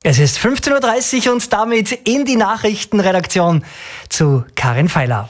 Es ist 15.30 Uhr und damit in die Nachrichtenredaktion zu Karin Feiler.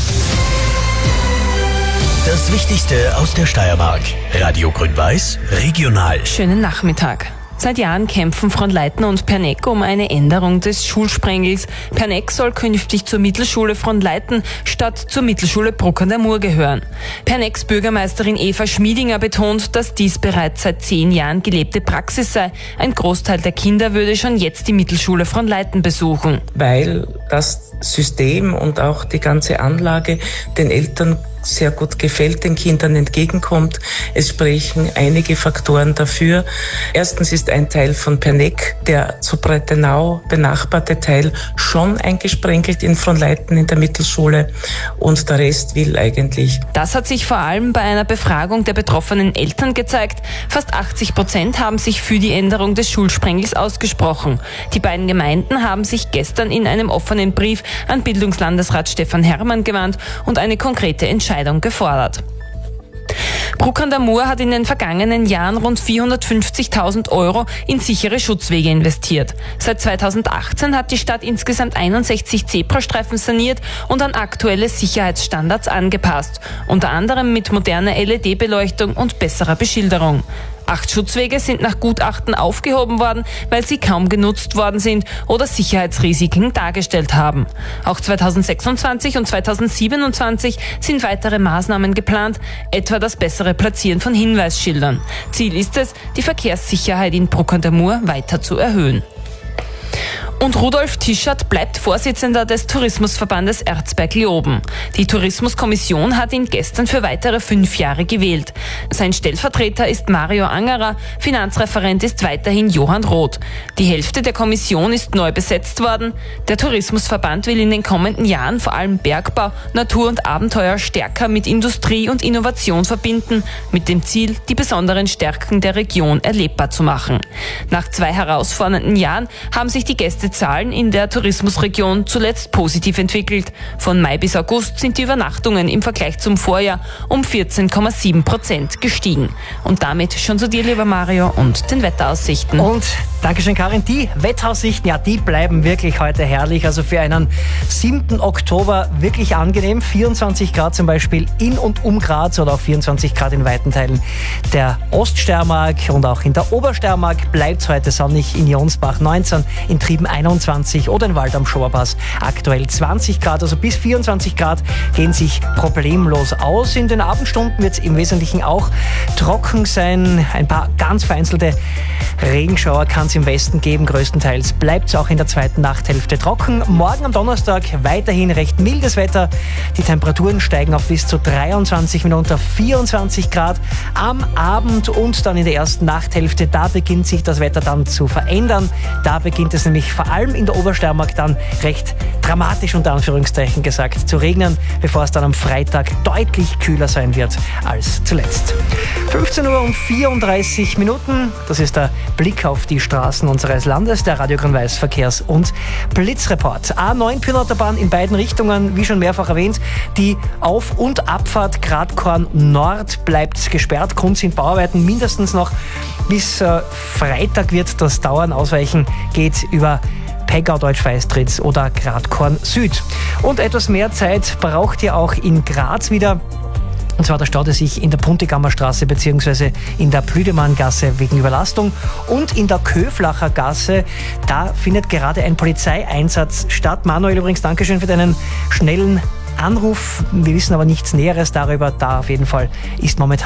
Das Wichtigste aus der Steiermark. Radio Grün-Weiß, regional. Schönen Nachmittag. Seit Jahren kämpfen Fronleitner und Perneck um eine Änderung des Schulsprengels. Perneck soll künftig zur Mittelschule Fronleiten statt zur Mittelschule Bruck an der Mur gehören. Pernecks Bürgermeisterin Eva Schmiedinger betont, dass dies bereits seit 10 Jahren gelebte Praxis sei. Ein Großteil der Kinder würde schon jetzt die Mittelschule Fronleiten besuchen. Weil das System und auch die ganze Anlage den Eltern sehr gut gefällt, den Kindern entgegenkommt. Es sprechen einige Faktoren dafür. Erstens ist ein Teil von Perneck, der zu Breitenau benachbarte Teil, schon eingesprenkelt in Fronleiten in der Mittelschule und der Rest will eigentlich. Das hat sich vor allem bei einer Befragung der betroffenen Eltern gezeigt. Fast 80% haben sich für die Änderung des Schulsprengels ausgesprochen. Die beiden Gemeinden haben sich gestern in einem offenen Brief an Bildungslandesrat Stefan Herrmann gewandt und eine konkrete Entscheidung gefordert. Bruck an der Mur hat in den vergangenen Jahren rund 450.000 Euro in sichere Schutzwege investiert. Seit 2018 hat die Stadt insgesamt 61 Zebrastreifen saniert und an aktuelle Sicherheitsstandards angepasst, unter anderem mit moderner LED-Beleuchtung und besserer Beschilderung. 8 Schutzwege sind nach Gutachten aufgehoben worden, weil sie kaum genutzt worden sind oder Sicherheitsrisiken dargestellt haben. Auch 2026 und 2027 sind weitere Maßnahmen geplant, etwa das bessere Platzieren von Hinweisschildern. Ziel ist es, die Verkehrssicherheit in Bruck an der Mur weiter zu erhöhen. Und Rudolf Tischert bleibt Vorsitzender des Tourismusverbandes Erzberg-Leoben. Die Tourismuskommission hat ihn gestern für weitere 5 Jahre gewählt. Sein Stellvertreter ist Mario Angerer, Finanzreferent ist weiterhin Johann Roth. Die Hälfte der Kommission ist neu besetzt worden. Der Tourismusverband will in den kommenden Jahren vor allem Bergbau, Natur und Abenteuer stärker mit Industrie und Innovation verbinden, mit dem Ziel, die besonderen Stärken der Region erlebbar zu machen. Nach 2 herausfordernden Jahren haben sich die Gästezahlen in der Tourismusregion zuletzt positiv entwickelt. Von Mai bis August sind die Übernachtungen im Vergleich zum Vorjahr um 14,7% gestiegen. Und damit schon zu dir, lieber Mario, und den Wetteraussichten. Und Dankeschön, Karin. Die Wetteraussichten, ja, die bleiben wirklich heute herrlich. Also für einen 7. Oktober wirklich angenehm. 24 Grad zum Beispiel in und um Graz oder auch 24 Grad in weiten Teilen der Oststeiermark und auch in der Obersteiermark bleibt es heute sonnig. In Jonsbach 19, in Trieben 21 oder in Wald am Schoberpass aktuell 20 Grad. Also bis 24 Grad gehen sich problemlos aus. In den Abendstunden wird es im Wesentlichen auch trocken sein. Ein paar ganz vereinzelte Regenschauer kann es im Westen geben. Größtenteils bleibt es auch in der zweiten Nachthälfte trocken. Morgen am Donnerstag weiterhin recht mildes Wetter. Die Temperaturen steigen auf bis zu 23 hinunter 24 Grad. Am Abend und dann in der ersten Nachthälfte, da beginnt sich das Wetter dann zu verändern. Da beginnt es nämlich vor allem in der Obersteiermark dann recht dramatisch unter Anführungszeichen gesagt zu regnen, bevor es dann am Freitag deutlich kühler sein wird als zuletzt. 15:34 Uhr, das ist der Blick auf die Straßen unseres Landes, der Radio Grün-Weiß Verkehrs- und Blitzreport. A9 Pirnautaubahn in beiden Richtungen, wie schon mehrfach erwähnt, die Auf- und Abfahrt Gradkorn Nord bleibt gesperrt. Grund sind Bauarbeiten mindestens noch bis Freitag wird das dauern. Ausweichen geht über Peggau, Deutsch-Feistritz oder Gradkorn Süd. Und etwas mehr Zeit braucht ihr auch in Graz wieder. Und zwar, da staut es sich in der Puntigammer Straße bzw. in der Plüdemann-Gasse wegen Überlastung. Und in der Köflacher Gasse, da findet gerade ein Polizeieinsatz statt. Manuel, übrigens, Dankeschön für deinen schnellen Anruf. Wir wissen aber nichts Näheres darüber. Da auf jeden Fall ist momentan